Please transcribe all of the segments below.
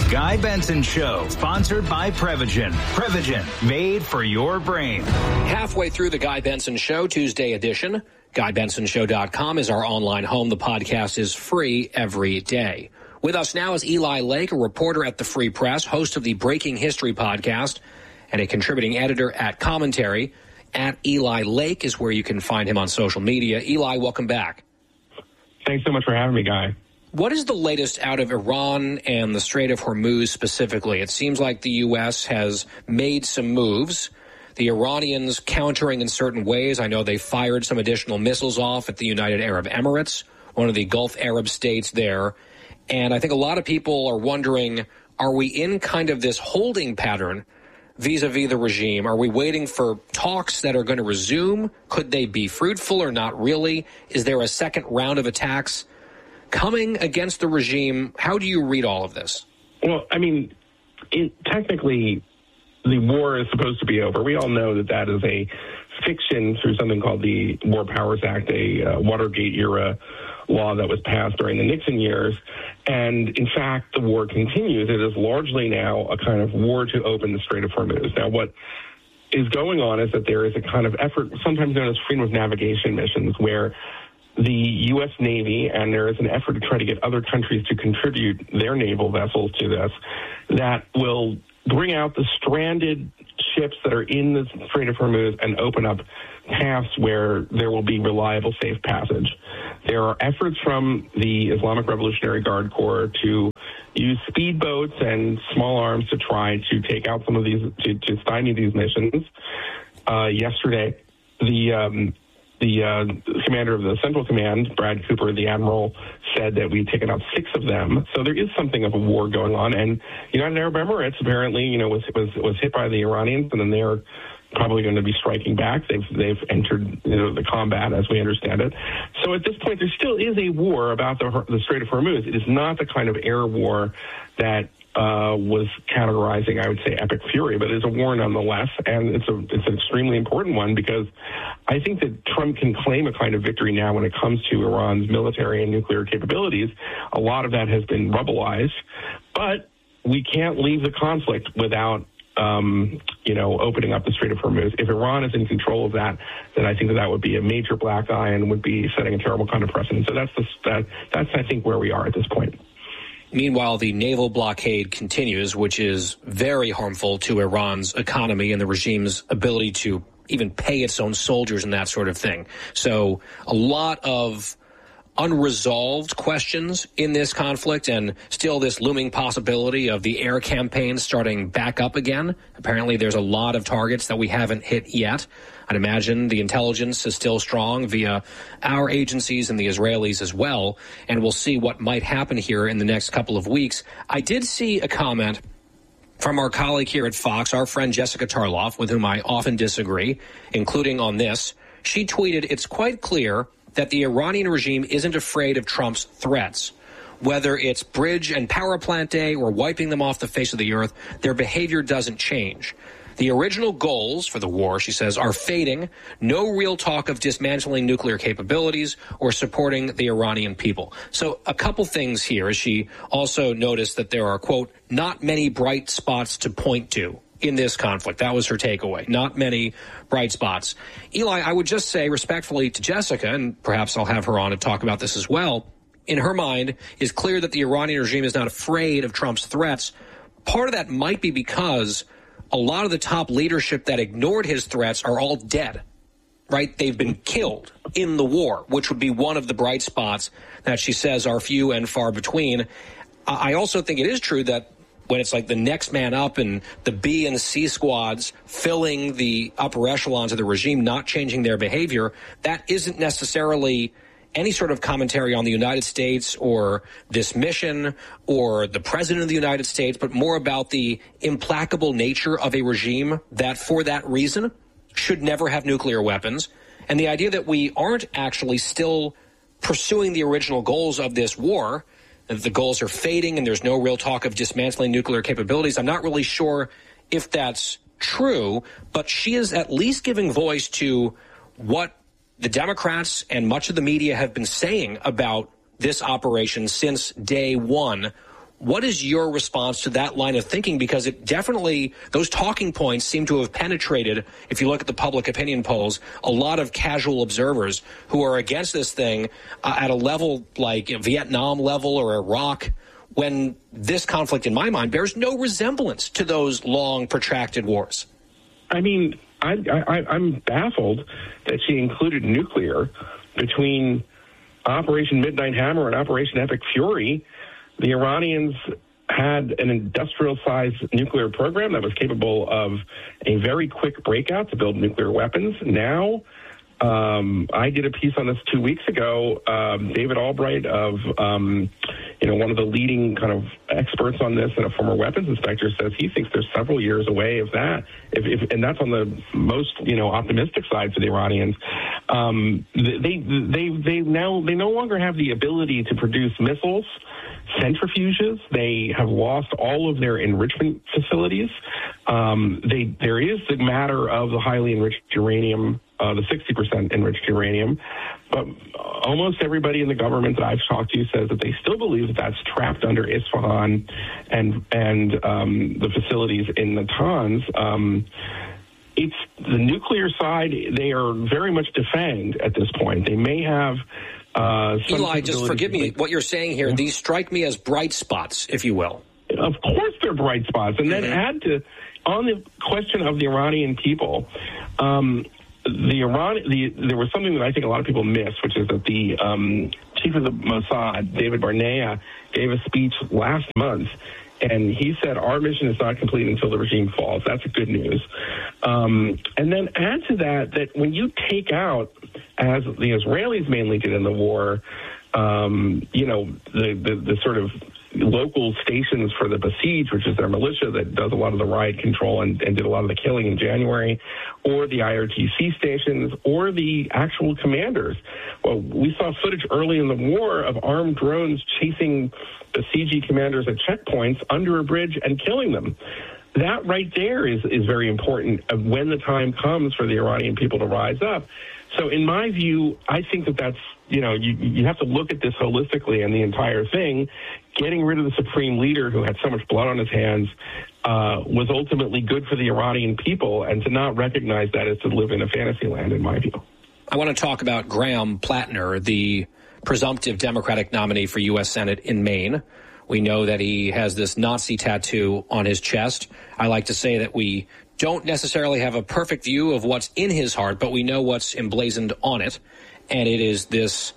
Guy Benson Show, sponsored by Prevagen. Prevagen, made for your brain. Halfway through the Guy Benson Show, Tuesday edition. GuyBensonShow.com is our online home. The podcast is free every day. With us now is Eli Lake, a reporter at the Free Press, host of the Breaking History podcast, and a contributing editor at Commentary. At Eli Lake is where you can find him on social media. Eli, welcome back. Thanks so much for having me, Guy. What is the latest out of Iran and the Strait of Hormuz specifically? It seems like the U.S. has made some moves. The Iranians countering in certain ways. I know they fired some additional missiles off at the United Arab Emirates, one of the Gulf Arab states there. And I think a lot of people are wondering, are we in kind of this holding pattern vis-a-vis the regime? Are we waiting for talks that are going to resume? Could they be fruitful or not really? Is there a second round of attacks coming against the regime? How do you read all of this? Well, I mean, technically, the war is supposed to be over. We all know that that is a fiction through something called the War Powers Act, a Watergate-era law that was passed during the Nixon years. And, in fact, the war continues. It is largely now a kind of war to open the Strait of Hormuz. Now, what is going on is that there is a kind of effort, sometimes known as freedom of navigation missions, where the U.S. Navy, and there is an effort to try to get other countries to contribute their naval vessels to this, that will bring out the stranded ships that are in the Strait of Hormuz and open up paths where there will be reliable, safe passage. There are efforts from the Islamic Revolutionary Guard Corps to use speedboats and small arms to try to take out some of these, to stymie these missions. Yesterday, the commander of the Central Command, Brad Cooper, the admiral, said that we've taken out 6 of them. So there is something of a war going on. And United Arab Emirates apparently, was hit by the Iranians, and then they're probably going to be striking back. They've entered the combat, as we understand it. So at this point, there still is a war about the Strait of Hormuz. It is not the kind of air war that was categorizing, I would say, epic fury, but it's a war nonetheless, and it's an extremely important one because I think that Trump can claim a kind of victory now when it comes to Iran's military and nuclear capabilities. A lot of that has been rubblized, but we can't leave the conflict without opening up the Strait of Hormuz. If Iran is in control of that, then I think that would be a major black eye and would be setting a terrible kind of precedent. So that's I think where we are at this point. Meanwhile, the naval blockade continues, which is very harmful to Iran's economy and the regime's ability to even pay its own soldiers and that sort of thing. So a lot of unresolved questions in this conflict, and still this looming possibility of the air campaign starting back up again. Apparently there's a lot of targets that we haven't hit yet. I'd imagine the intelligence is still strong via our agencies and the Israelis as well, and we'll see what might happen here in the next couple of weeks. I did see a comment from our colleague here at Fox, our friend Jessica Tarloff, with whom I often disagree, including on this. She tweeted, "It's quite clear that the Iranian regime isn't afraid of Trump's threats. Whether it's bridge and power plant day or wiping them off the face of the earth, their behavior doesn't change. The original goals for the war," she says, "are fading. No real talk of dismantling nuclear capabilities or supporting the Iranian people." So a couple things here. She also noticed that there are, quote, "not many bright spots to point to in this conflict." That was her takeaway. Not many bright spots. Eli, I would just say respectfully to Jessica, and perhaps I'll have her on to talk about this as well, in her mind, it's clear that the Iranian regime is not afraid of Trump's threats. Part of that might be because a lot of the top leadership that ignored his threats are all dead, right? They've been killed in the war, which would be one of the bright spots that she says are few and far between. I also think it is true that when it's like the next man up and the B and C squads filling the upper echelons of the regime, not changing their behavior, that isn't necessarily any sort of commentary on the United States or this mission or the president of the United States, but more about the implacable nature of a regime that, for that reason, should never have nuclear weapons. And the idea that we aren't actually still pursuing the original goals of this war, that the goals are fading and there's no real talk of dismantling nuclear capabilities. I'm not really sure if that's true, but she is at least giving voice to what the Democrats and much of the media have been saying about this operation since day one. What is your response to that line of thinking? Because it definitely, those talking points seem to have penetrated, if you look at the public opinion polls, a lot of casual observers who are against this thing at a level like Vietnam level or Iraq, when this conflict, in my mind, bears no resemblance to those long, protracted wars. I mean, I'm baffled that she included nuclear between Operation Midnight Hammer and Operation Epic Fury. The Iranians had an industrial-sized nuclear program that was capable of a very quick breakout to build nuclear weapons. Now, I did a piece on this 2 weeks ago. David Albright of, one of the leading kind of experts on this and a former weapons inspector says he thinks they're several years away of that. And that's on the most, optimistic side for the Iranians. They no longer have the ability to produce missiles, centrifuges. They have lost all of their enrichment facilities. There is the matter of the highly enriched uranium, the 60% enriched uranium, but almost everybody in the government that I've talked to says that they still believe that that's trapped under Isfahan and the facilities in Natanz. It's the nuclear side. They are very much defanged at this point. They may have Eli, just forgive me. What you're saying here, these strike me as bright spots, if you will. Of course they're bright spots. And then add to, on the question of the Iranian people, there was something that I think a lot of people miss, which is that the chief of the Mossad, David Barnea, gave a speech last month, and he said, our mission is not complete until the regime falls. That's good news. And then add to that when you take out, as the Israelis mainly did in the war, the sort of local stations for the Basij, which is their militia that does a lot of the riot control and did a lot of the killing in January, or the IRGC stations, or the actual commanders. Well, we saw footage early in the war of armed drones chasing Basiji commanders at checkpoints under a bridge and killing them. That right there is very important of when the time comes for the Iranian people to rise up. So in my view, I think that's, you have to look at this holistically and the entire thing. Getting rid of the supreme leader who had so much blood on his hands was ultimately good for the Iranian people, and to not recognize that is to live in a fantasy land, in my view. I want to talk about Graham Plattner, the presumptive Democratic nominee for U.S. Senate in Maine. We know that he has this Nazi tattoo on his chest. I like to say that we don't necessarily have a perfect view of what's in his heart, but we know what's emblazoned on it. And it is this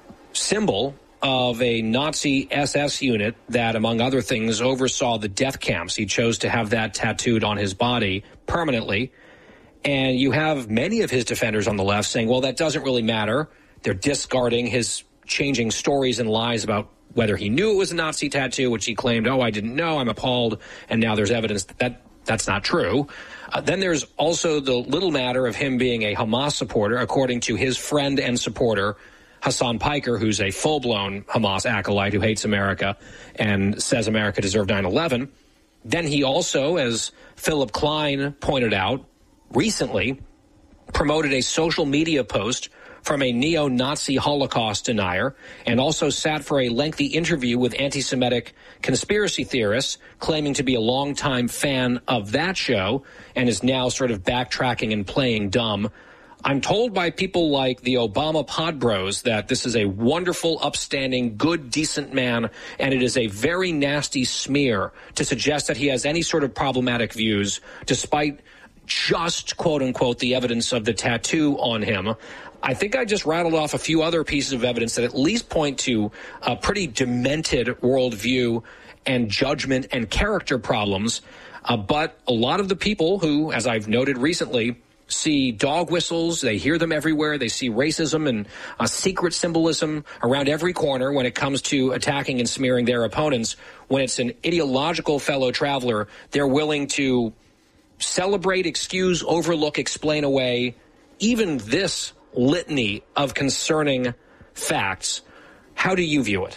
symbol of a Nazi SS unit that, among other things, oversaw the death camps. He chose to have that tattooed on his body permanently. And you have many of his defenders on the left saying, well, that doesn't really matter. They're discarding his changing stories and lies about whether he knew it was a Nazi tattoo, which he claimed, I didn't know, I'm appalled, and now there's evidence that that's not true. Then there's also the little matter of him being a Hamas supporter, according to his friend and supporter, Hassan Piker, who's a full-blown Hamas acolyte who hates America and says America deserved 9/11. Then he also, as Philip Klein pointed out recently, promoted a social media post from a neo-Nazi Holocaust denier, and also sat for a lengthy interview with anti-Semitic conspiracy theorists, claiming to be a longtime fan of that show, and is now sort of backtracking and playing dumb. I'm told by people like the Obama Pod Bros that this is a wonderful, upstanding, good, decent man, and it is a very nasty smear to suggest that he has any sort of problematic views, despite just, quote-unquote, the evidence of the tattoo on him. I think I just rattled off a few other pieces of evidence that at least point to a pretty demented worldview and judgment and character problems. But a lot of the people who, as I've noted recently, see dog whistles, they hear them everywhere, they see racism and secret symbolism around every corner when it comes to attacking and smearing their opponents. When it's an ideological fellow traveler, they're willing to celebrate, excuse, overlook, explain away even this litany of concerning facts. How do you view it?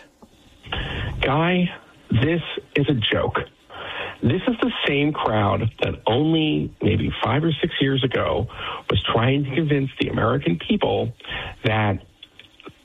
Guy, this is a joke. This is the same crowd that only maybe 5 or 6 years ago was trying to convince the American people that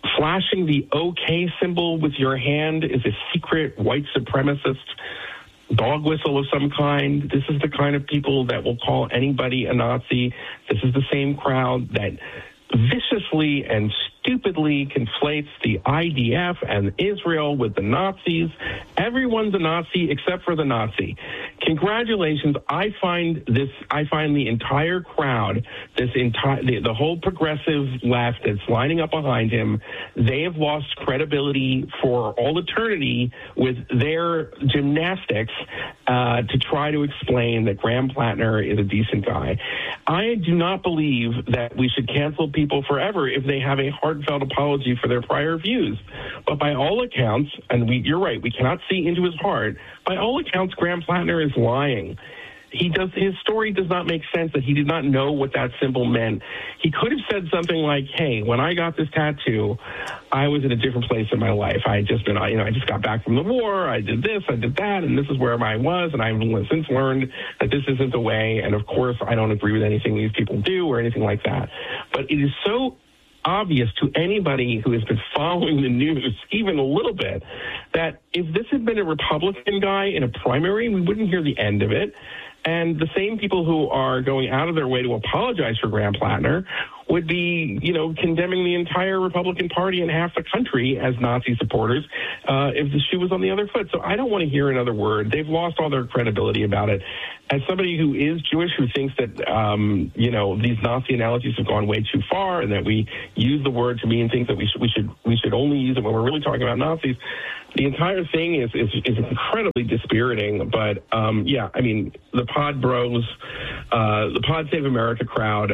flashing the OK symbol with your hand is a secret white supremacist dog whistle of some kind. This is the kind of people that will call anybody a Nazi. This is the same crowd that viciously and stupidly conflates the IDF and Israel with the Nazis. Everyone's a Nazi except for the Nazi. Congratulations. I find the entire crowd, the whole progressive left that's lining up behind him, they have lost credibility for all eternity with their gymnastics to try to explain that Graham Plattner is a decent guy. I do not believe that we should cancel people forever if they have a heartfelt apology for their prior views. But by all accounts, and you're right, we cannot see into his heart, by all accounts, Graham Plattner is lying. His story does not make sense that he did not know what that symbol meant. He could have said something like, hey, when I got this tattoo, I was in a different place in my life. I just got back from the war. I did this, I did that, and this is where I was, and I've since learned that this isn't the way, and of course, I don't agree with anything these people do or anything like that. But it is so obvious to anybody who has been following the news even a little bit that if this had been a Republican guy in a primary, we wouldn't hear the end of it. And the same people who are going out of their way to apologize for Graham Plattner would be, condemning the entire Republican Party and half the country as Nazi supporters if the shoe was on the other foot. So I don't want to hear another word. They've lost all their credibility about it. As somebody who is Jewish, who thinks that, these Nazi analogies have gone way too far and that we use the word to mean things that we should only use it when we're really talking about Nazis, the entire thing is incredibly dispiriting. But, the Pod Bros, the Pod Save America crowd,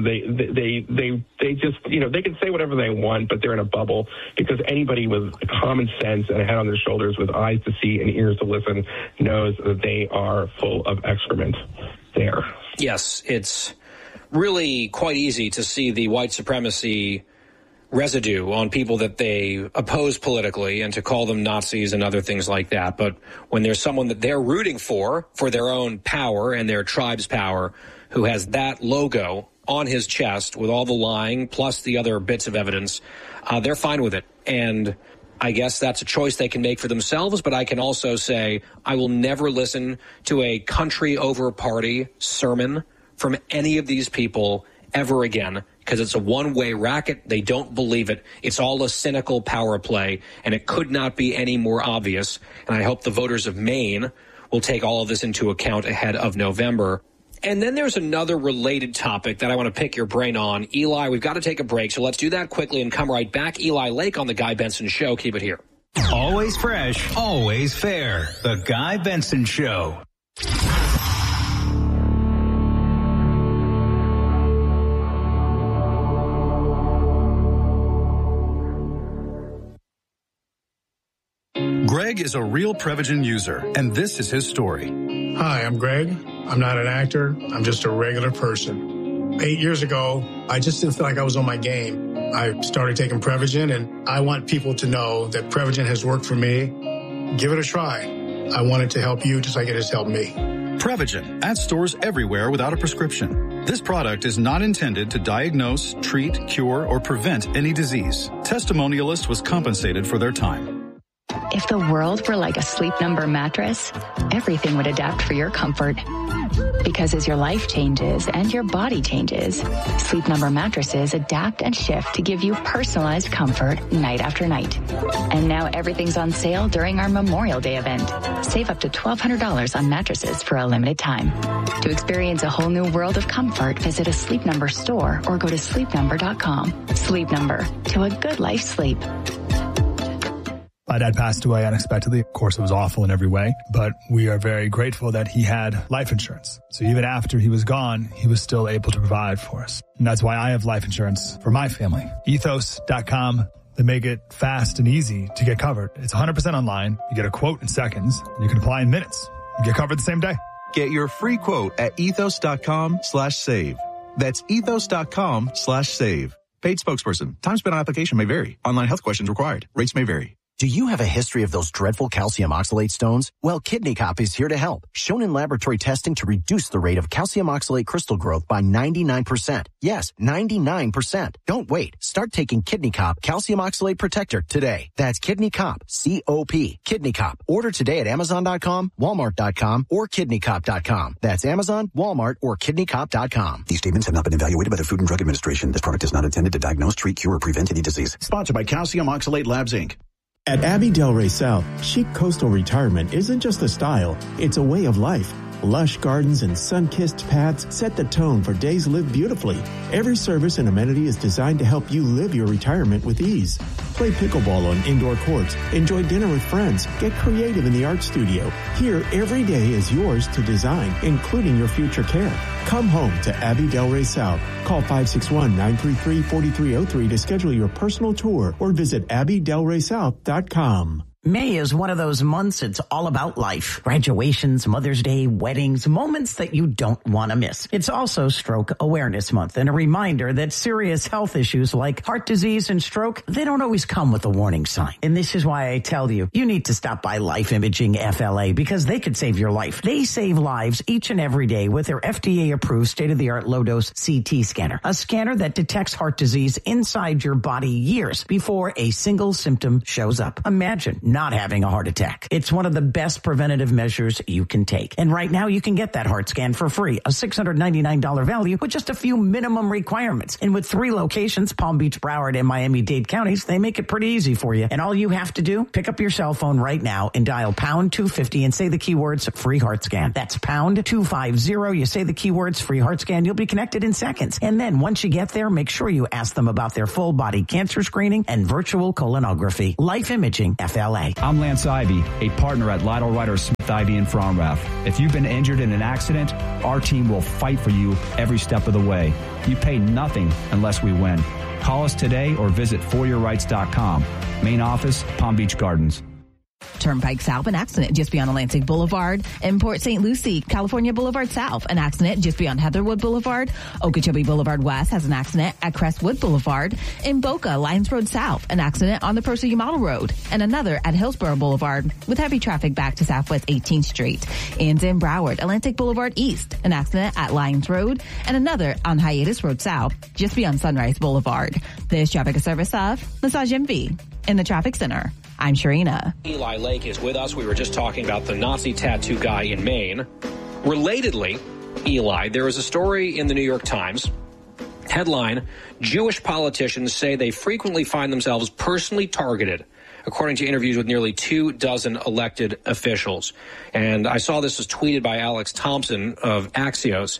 they just, they can say whatever they want, but they're in a bubble because anybody with common sense and a head on their shoulders with eyes to see and ears to listen knows that they are full of excrement there. Yes, it's really quite easy to see the white supremacy residue on people that they oppose politically and to call them Nazis and other things like that. But when there's someone that they're rooting for their own power and their tribe's power, who has that logo on his chest with all the lying plus the other bits of evidence, they're fine with it. And I guess that's a choice they can make for themselves, but I can also say I will never listen to a country over party sermon from any of these people ever again, because it's a one-way racket. They don't believe it. It's all a cynical power play, and it could not be any more obvious. And I hope the voters of Maine will take all of this into account ahead of November. And then there's another related topic that I want to pick your brain on. Eli, we've got to take a break, so let's do that quickly and come right back. Eli Lake on The Guy Benson Show. Keep it here. Always fresh, always fair. The Guy Benson Show. Greg is a real Prevagen user, and this is his story. Hi, I'm Greg. I'm not an actor. I'm just a regular person. 8 years ago, I just didn't feel like I was on my game. I started taking Prevagen, and I want people to know that Prevagen has worked for me. Give it a try. I want it to help you just like it has helped me. Prevagen at stores everywhere without a prescription. This product is not intended to diagnose, treat, cure, or prevent any disease. Testimonialist was compensated for their time. If the world were like a Sleep Number mattress, everything would adapt for your comfort. Because as your life changes and your body changes, Sleep Number mattresses adapt and shift to give you personalized comfort night after night. And now everything's on sale during our Memorial Day event. Save up to $1,200 on mattresses for a limited time. To experience a whole new world of comfort, visit a Sleep Number store or go to sleepnumber.com. Sleep Number, to a good life sleep. My dad passed away unexpectedly. Of course, it was awful in every way, but we are very grateful that he had life insurance. So even after he was gone, he was still able to provide for us. And that's why I have life insurance for my family. Ethos.com. They make it fast and easy to get covered. It's 100% online. You get a quote in seconds. And you can apply in minutes. You get covered the same day. Get your free quote at ethos.com/save. That's ethos.com/save. Paid spokesperson. Time spent on application may vary. Online health questions required. Rates may vary. Do you have a history of those dreadful calcium oxalate stones? Well, Kidney Cop is here to help. Shown in laboratory testing to reduce the rate of calcium oxalate crystal growth by 99%. Yes, 99%. Don't wait. Start taking Kidney Cop Calcium Oxalate Protector today. That's Kidney Cop, C-O-P. Kidney Cop. Order today at Amazon.com, Walmart.com, or KidneyCop.com. That's Amazon, Walmart, or KidneyCop.com. These statements have not been evaluated by the Food and Drug Administration. This product is not intended to diagnose, treat, cure, or prevent any disease. Sponsored by Calcium Oxalate Labs, Inc. At Abbey Delray South, chic coastal retirement isn't just a style, it's a way of life. Lush gardens and sun-kissed paths set the tone for days lived beautifully. Every service and amenity is designed to help you live your retirement with ease. Play pickleball on indoor courts, enjoy dinner with friends, get creative in the art studio. Here, every day is yours to design, including your future care. Come home to Abbey Delray South. Call 561-933-4303 to schedule your personal tour or visit AbbeyDelraySouth.com. May is one of those months it's all about life. Graduations, Mother's Day, weddings, moments that you don't want to miss. It's also Stroke Awareness Month and a reminder that serious health issues like heart disease and stroke, they don't always come with a warning sign. And this is why I tell you, you need to stop by Life Imaging FLA because they could save your life. They save lives each and every day with their FDA-approved state-of-the-art low-dose CT scanner, a scanner that detects heart disease inside your body years before a single symptom shows up. Imagine not having a heart attack. It's one of the best preventative measures you can take. And right now you can get that heart scan for free, a $699 value with just a few minimum requirements. And with 3 locations, Palm Beach, Broward, and Miami-Dade counties, they make it pretty easy for you. And all you have to do, pick up your cell phone right now and dial pound 250 and say the keywords free heart scan. That's pound 250. You say the keywords free heart scan. You'll be connected in seconds. And then once you get there, make sure you ask them about their full body cancer screening and virtual colonography. Life Imaging FLA. I'm Lance Ivy, a partner at Lytle Ryder Smith Ivy in Front Raff. If you've been injured in an accident, our team will fight for you every step of the way. You pay nothing unless we win. Call us today or visit foryourrights.com. Main office, Palm Beach Gardens. Turnpike South, an accident just beyond Atlantic Boulevard. In Port St. Lucie, California Boulevard South, an accident just beyond Heatherwood Boulevard. Okeechobee Boulevard West has an accident at Crestwood Boulevard. In Boca, Lions Road South, an accident on the Percy Model Road. And another at Hillsborough Boulevard with heavy traffic back to Southwest 18th Street. And in Broward, Atlantic Boulevard East, an accident at Lions Road. And another on Hiatus Road South, just beyond Sunrise Boulevard. This traffic is service of Massage MV in the Traffic Center. I'm Sharina. Eli Lake is with us. We were just talking about the Nazi tattoo guy in Maine. Relatedly, Eli, there is a story in the New York Times. Headline, Jewish politicians say they frequently find themselves personally targeted, according to interviews with nearly 24 elected officials. And I saw this was tweeted by Alex Thompson of Axios.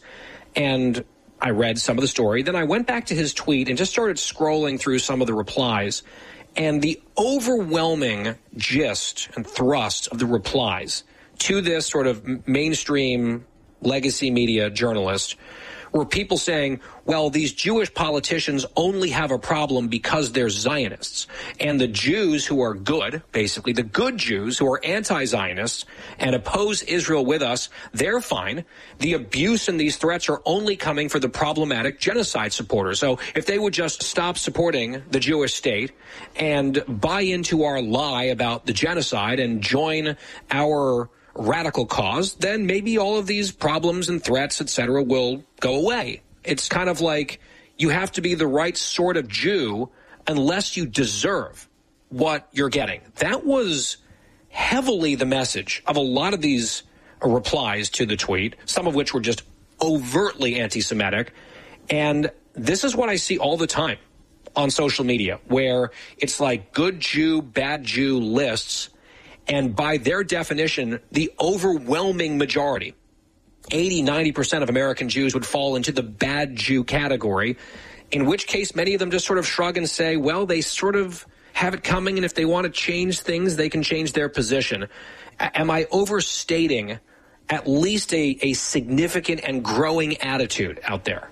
And I read some of the story. Then I went back to his tweet and just started scrolling through some of the replies. And the overwhelming gist and thrust of the replies to this sort of mainstream legacy media journalist were people saying, well, these Jewish politicians only have a problem because they're Zionists. And the Jews who are good, basically the good Jews who are anti-Zionists and oppose Israel with us, they're fine. The abuse and these threats are only coming for the problematic genocide supporters. So if they would just stop supporting the Jewish state and buy into our lie about the genocide and join our radical cause, then maybe all of these problems and threats, etc., will go away. It's kind of like you have to be the right sort of Jew unless you deserve what you're getting. That was heavily the message of a lot of these replies to the tweet, some of which were just overtly anti-Semitic. And this is what I see all the time on social media, where it's like good Jew, bad Jew lists. And by their definition, the overwhelming majority, 80-90% of American Jews would fall into the bad Jew category, in which case many of them just sort of shrug and say, well, they sort of have it coming, and if they want to change things, they can change their position. Am I overstating at least a significant and growing attitude out there?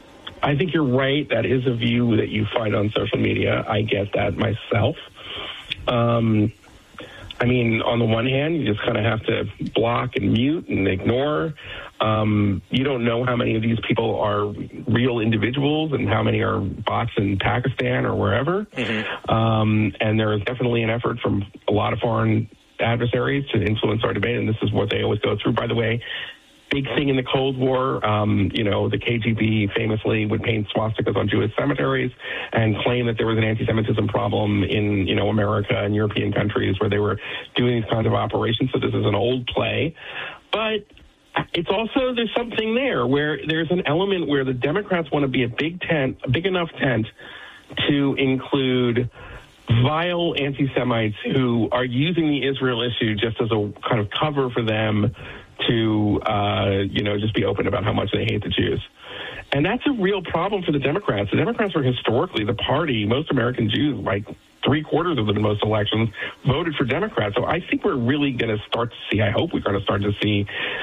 I think you're right. That is a view that you find on social media. I get that myself. I mean, on the one hand, you just kind of have to block and mute and ignore. You don't know how many of these people are real individuals and how many are bots in Pakistan or wherever. And there is definitely an effort from a lot of foreign adversaries to influence our debate, and this is what they always go through. By the way, big thing in the Cold War, the KGB famously would paint swastikas on Jewish cemeteries and claim that there was an anti-Semitism problem in, America and European countries where they were doing these kinds of operations. So this is an old play. But it's also, there's something there where there's an element where the Democrats want to be a big enough tent to include vile anti-Semites who are using the Israel issue just as a kind of cover for them to, just be open about how much they hate the Jews. And that's a real problem for the Democrats. The Democrats were historically the party, most American Jews, like 3/4 of them in most elections, voted for Democrats. So I think we're really going to start to see, I hope we're going to start to see,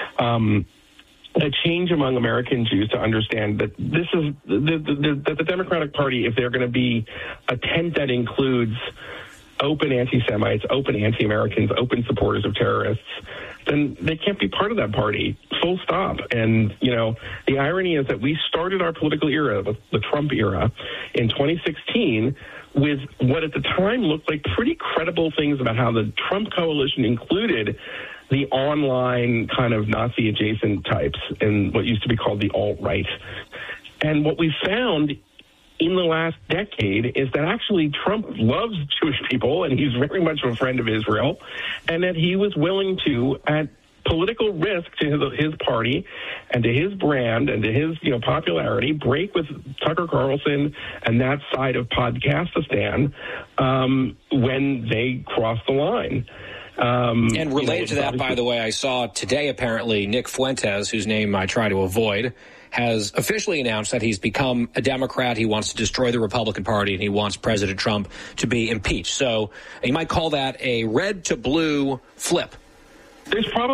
a change among American Jews to understand that this is that the Democratic Party, if they're going to be a tent that includes open anti-Semites, open anti-Americans, open supporters of terrorists, then they can't be part of that party, full stop. And, the irony is that we started our political era, the Trump era, in 2016 with what at the time looked like pretty credible things about how the Trump coalition included the online kind of Nazi-adjacent types and what used to be called the alt-right. And what we found in the last decade is that actually Trump loves Jewish people and he's very much a friend of Israel, and that he was willing to, at political risk to his party and to his brand and to his popularity, break with Tucker Carlson and that side of Podcastistan when they cross the line. And related to that, by the way, I saw today apparently Nick Fuentes, whose name I try to avoid, has officially announced that he's become a Democrat. He wants to destroy the Republican Party, and he wants President Trump to be impeached. So you might call that a red to blue flip. There's probably